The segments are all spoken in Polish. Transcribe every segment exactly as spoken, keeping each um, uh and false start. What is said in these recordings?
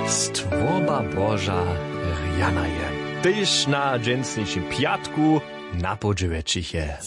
Stwoba Boža rjana je. Tyž na dżęsniejszym piatku na podżywecichie.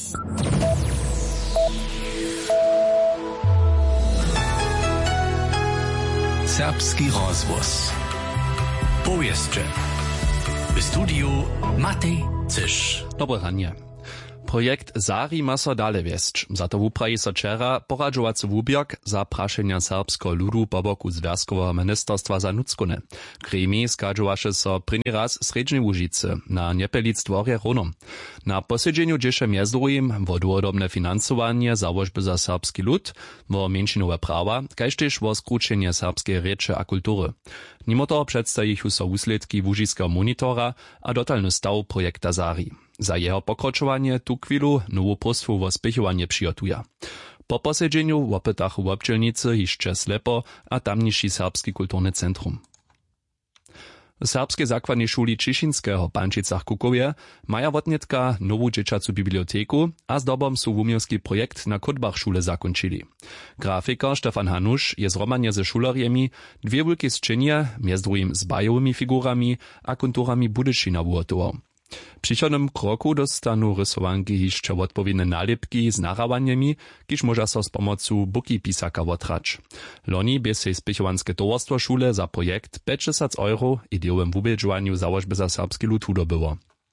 Serbski rozwóz. Powieszcze. W studiu Matej Cysz. Dobre ranie. Projekt Zari ma so dale wiesć. Za to wupraji so wczera poradžovacy wubjak za prašenja serbsko ludu po boku Związkowego Ministerstwa za nuckone. Gremi skadžovaše so první raz srednje Łužice na Niepelic dworje Ronom. Na posiedzeniu dziesze między drugim wo dłodobne finansowanie założby za serbski lud, wo menšinowe prawa, kaž tež wo skručenje serbskiej rieče a kultury. Mimo toho przedstawichu so wusledki Łužiského monitora a dotalny stav projekta Zari. Za jeho pokročovanie tu chwilu nową postwu wo spěchovanie přijotuje. Po posiedzeniu w opytachu w občelnicy jeszcze slepo a tamniejszy serbski kulturny centrum. W serbskiej zakładnej szuli Čišinského Pančicach Kukowie maja wotnietka nową dzieciacu biblioteku, a z dobom su wumiowski projekt na Kotbach szule zakończyli. Grafiker Stefan Hanusz je zromanie ze szulerjemi dwie wielkie sczynie, między drugim z bajowymi figurami a konturami Budyšina wuotował. W przychodnym kroku dostanu rysowanki jeszcze odpowiednie nalepki z narawaniami, kiż może so z pomocą buki pisaka wotrać. Loni bie sej spěchowanskie towarstwo szule za projekt pięćdziesiąt euro ideowym wubědžovanju założby za serbski lud hudobyło.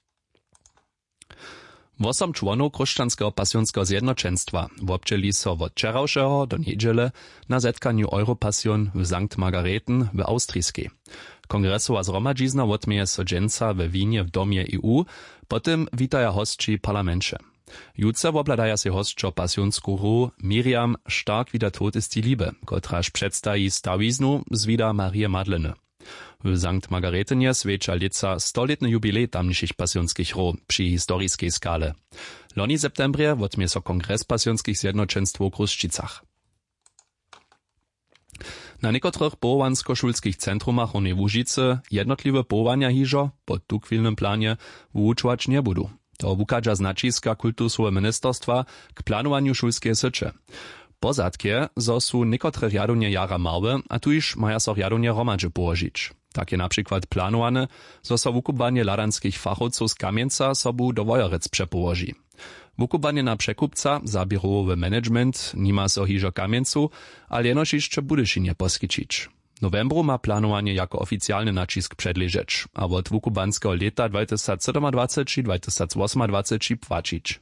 Osem członów Chrześcijańskiego Pasjonskiego Zjednoczeństwa wobczeli so od wczorajszego do niedziele na zetkaniu Europasjon w Sankt Margareten w Austrijskiej. Kongresowa zhromadźizna wotmieje so dżęca we Winie w Domie E U, potem witaja hostči parlamencie. Jutce wobladaja se hostčo pasjonsku hru Miriam Stark wieder tot ist die Liebe, kotraž předstají stawiznu zwida Marie Madlene. W Sankt Margaretenie svědča lica stoletny jubilej tamniejszych pasjonskich hru przy historijskiej skale. Loni septembrie wotmie so kongres pasjonskich zjednoczeństw w Kruščicach. Na niekotrych połowansko-szulskich centrumach Hornej Łužice jednotliwe połowanja hižo pod tukwilnym planie wučować nie budu. To wukadža značiska kulturskeho ministerstwa k planowaniu szulskie sycze. Pozadkie zo su niekotre rjadownie jara małe, a tuż maja so rjadownie romadže położyć. Tak je na przykład planowane, zo so wukubwanie ladanskich fachowców z Kamieńca sobu do Wojorec przepołoży. Wukubanie na przekupca za biurowy management nima so hižo Kamieńcu, ale jenoż jeszcze Budyšinie poskyčić. W novembru ma planowanie jako oficjalny nacisk przedleżeć, a od wukubanskiego leta dwa tysiące siedemnадцать dwa tysiące osiemnадцать płacić.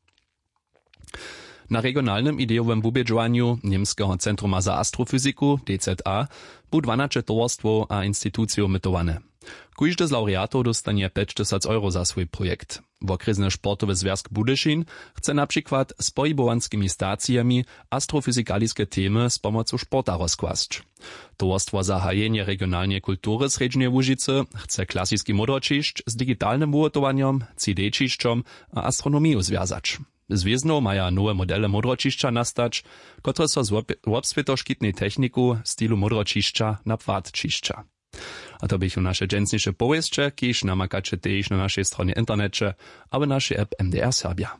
Na regionalnym ideowym wubědžovanju Niemskiego Centruma za Astrofiziku D Z A bu dwanaście towarstwo a instytucje mytowane. Kujdy z laureatów dostanie pięćdziesiąt euro za swój projekt. Okresny sportowy związek Budyšin chce na przykład z pojibowanskimi stacjami astrofizikaliskie temy z pomocą sporta rozkłast. Towarstwo za hajenie regionalnej kultury Srednje Łužice chce klasyjski modročišć z digitalnym ugotowaniem, C D-čišćom a astronomią związać. Zwiezno maja nowe modele modročišća nastać, które so z obsvetoškitnej techniku stylu modročišća na płatčišća. A to bych u nasze dżęsniejsze powieście, kiż namakacie też na naszej stronie internecie, a w naszej app M D R Serbia.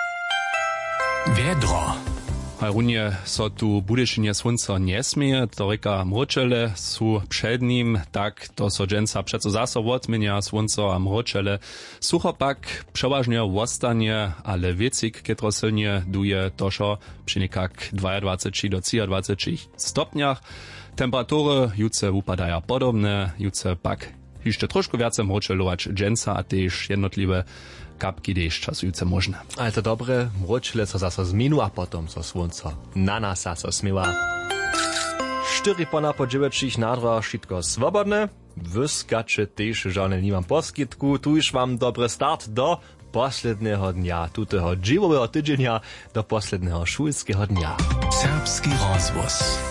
Wiedro. Hajrunie so tu Budyšinie słońca nie smieje, to reka mročele su przed nim, tak to so dżęca przeco zaso wotmienia słońca a mročele. Sucho pak przeważnie wostanie, ale wiecik, kietro silnie duje toszo przy niekak dwadzieścia do trzydziestu stopniach. Temperatury jutce upadaja podobne, jutce pak jeszcze troszkę więcej mročelować dżęca, a też jednotliwe kapki deszcza są jutce możne. Ale to dobre, mročele so zaso zminu, a potom so słońca na nas zaso smyła. Štyri pona po dziewięćich nadra wszystko swobodne. Wyskacze też żadne nie mam poskitku. Tu już wam dobry start do posledného dnia, tutego dziwowego tydzienia, do posledného szulskiego dnia. Serbski rozwóz.